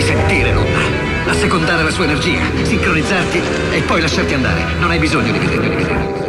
Devi sentire l'onda, assecondare la sua energia, sincronizzarti e poi lasciarti andare. Non hai bisogno di vedere.